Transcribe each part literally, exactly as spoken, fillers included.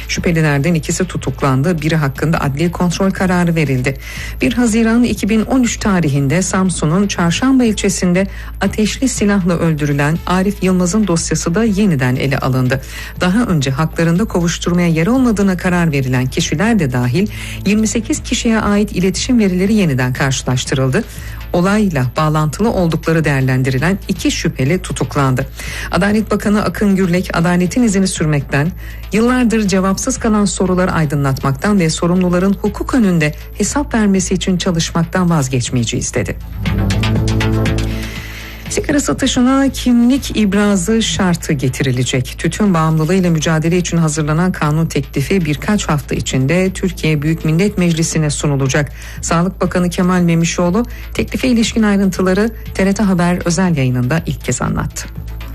Şüphelilerden ikisi tutuklandı. Biri hakkında adli kontrol kararı verildi. bir Haziran iki bin on üç tarihinde Samsun'un Çarşamba ilçesinde ateşli silahla öldürülen Arif Yılmaz'ın dosyası da yeniden ele alındı. Daha önce haklarında kovuşturmaya yer olmadığına karar verilen kişiler de dahil yirmi sekiz kişiye ait iletişim verileri yeniden karşılaştırıldı. Olayla bağlantılı oldukları değerlendirilen iki şüpheli tutuklandı. Adalet Bakanı Akın Gürlek, adaletin izini sürmekten, yıllardır cevapsız kalan soruları aydınlatmaktan ve sorumluların hukuk önünde hesap vermesi için çalışmaktan vazgeçmeyeceğiz dedi. Sigara satışına kimlik ibrazı şartı getirilecek. Tütün bağımlılığıyla mücadele için hazırlanan kanun teklifi birkaç hafta içinde Türkiye Büyük Millet Meclisi'ne sunulacak. Sağlık Bakanı Kemal Memişoğlu teklife ilişkin ayrıntıları T R T Haber özel yayınında ilk kez anlattı.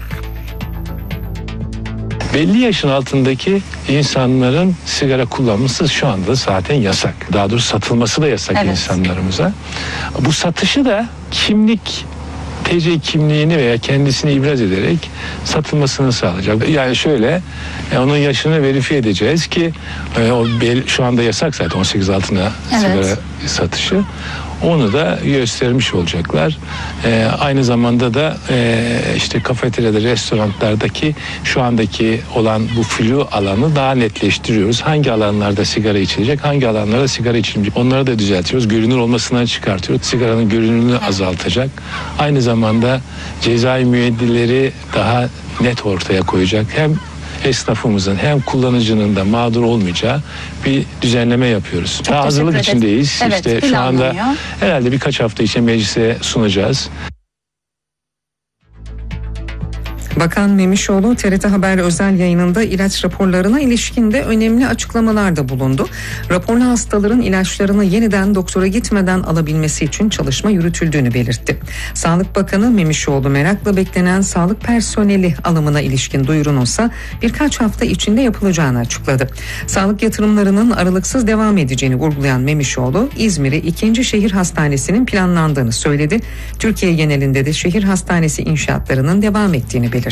Belli yaşın altındaki insanların sigara kullanması şu anda zaten yasak. Daha doğrusu satılması da yasak, evet, insanlarımıza. Bu satışı da kimlik T C kimliğini veya kendisini ibraz ederek satılmasını sağlayacak. Yani şöyle, onun yaşını verifiye edeceğiz ki o şu anda yasak zaten on sekiz altına, evet, sigara satışı. Onu da göstermiş olacaklar. Ee, aynı zamanda da e, işte kafeteryada, restoranlardaki şu andaki olan bu flu alanı daha netleştiriyoruz. Hangi alanlarda sigara içilecek, hangi alanlarda sigara içilmeyecek, onları da düzeltiyoruz. Görünür olmasından çıkartıyoruz. Sigaranın görünürlüğünü azaltacak. Aynı zamanda cezai müeyyidleri daha net ortaya koyacak. Hem esnafımızın hem kullanıcının da mağdur olmayacağı bir düzenleme yapıyoruz. Çok Daha hazırlık ederiz. içindeyiz. Evet, işte şu anda herhalde birkaç hafta içinde meclise sunacağız. Bakan Memişoğlu T R T Haber özel yayınında ilaç raporlarına ilişkin de önemli açıklamalarda bulundu. Raporlu hastaların ilaçlarını yeniden doktora gitmeden alabilmesi için çalışma yürütüldüğünü belirtti. Sağlık Bakanı Memişoğlu merakla beklenen sağlık personeli alımına ilişkin duyurununsa birkaç hafta içinde yapılacağını açıkladı. Sağlık yatırımlarının aralıksız devam edeceğini vurgulayan Memişoğlu, İzmir'i ikinci şehir hastanesinin planlandığını söyledi. Türkiye genelinde de şehir hastanesi inşaatlarının devam ettiğini belirtti.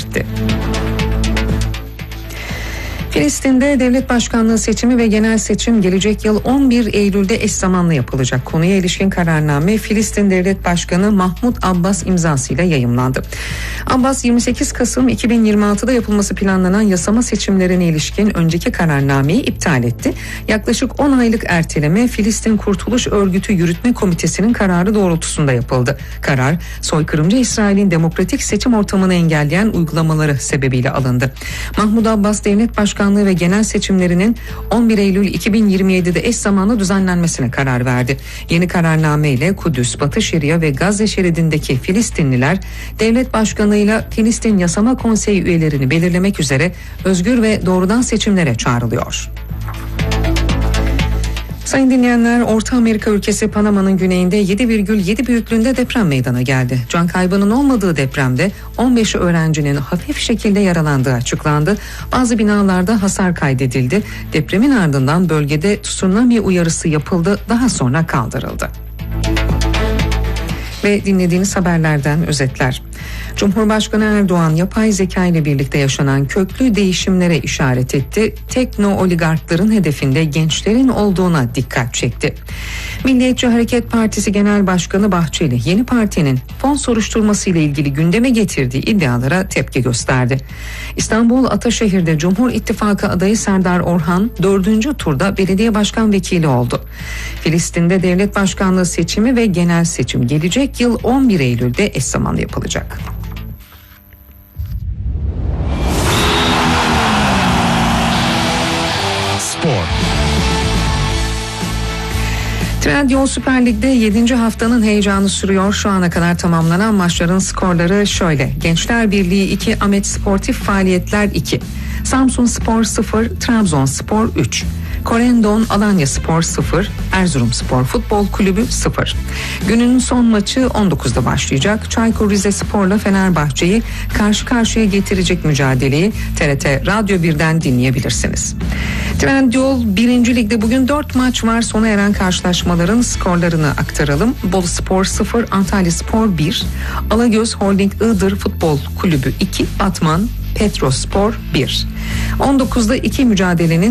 Filistin'de devlet başkanlığı seçimi ve genel seçim gelecek yıl on bir Eylül'de eş zamanlı yapılacak. Konuya ilişkin kararname Filistin Devlet Başkanı Mahmut Abbas imzasıyla yayımlandı. Abbas yirmi sekiz Kasım iki bin yirmi altıda yapılması planlanan yasama seçimlerine ilişkin önceki kararnameyi iptal etti. Yaklaşık on aylık erteleme Filistin Kurtuluş Örgütü Yürütme Komitesi'nin kararı doğrultusunda yapıldı. Karar, soykırımcı İsrail'in demokratik seçim ortamını engelleyen uygulamaları sebebiyle alındı. Mahmut Abbas Devlet Başkanı ve genel seçimlerinin on bir Eylül iki bin yirmi yedide eş zamanlı düzenlenmesine karar verdi. Yeni kararname ile Kudüs, Batı Şeria ve Gazze şeridindeki Filistinliler devlet başkanıyla Filistin Yasama Konseyi üyelerini belirlemek üzere özgür ve doğrudan seçimlere çağrılıyor. Sayın dinleyenler, Orta Amerika ülkesi Panama'nın güneyinde yedi virgül yedi büyüklüğünde deprem meydana geldi. Can kaybının olmadığı depremde on beş öğrencinin hafif şekilde yaralandığı açıklandı. Bazı binalarda hasar kaydedildi. Depremin ardından bölgede tsunami uyarısı yapıldı, daha sonra kaldırıldı. Ve dinlediğiniz haberlerden özetler. Cumhurbaşkanı Erdoğan yapay zeka ile birlikte yaşanan köklü değişimlere işaret etti. Tekno oligarkların hedefinde gençlerin olduğuna dikkat çekti. Milliyetçi Hareket Partisi Genel Başkanı Bahçeli yeni partinin fon soruşturması ile ilgili gündeme getirdiği iddialara tepki gösterdi. İstanbul Ataşehir'de Cumhur İttifakı adayı Serdar Orhan dördüncü turda belediye başkan vekili oldu. Filistin'de devlet başkanlığı seçimi ve genel seçim gelecek yıl on bir Eylül'de eş zamanlı yapılacak. Spor. Trendyol Süper Lig'de yedinci haftanın heyecanı sürüyor. Şu ana kadar tamamlanan maçların skorları şöyle. Gençler Birliği iki, Ahmet Sportif Faaliyetler iki, Samsunspor sıfır, Trabzonspor üç, Korendon Alanyaspor sıfır, Erzurumspor Futbol Kulübü sıfır. Günün son maçı on dokuzda başlayacak. Çaykur Rizespor'la Fenerbahçe'yi karşı karşıya getirecek mücadeleyi T R T Radyo birden dinleyebilirsiniz. Trendyol birinci Lig'de bugün dört maç var. Sona eren karşılaşmaların skorlarını aktaralım. Boluspor sıfır, Antalyaspor bir, Alagöz Holding Iğdır Futbol Kulübü iki, Batman Petrospor bir. on dokuzda iki mücadelenin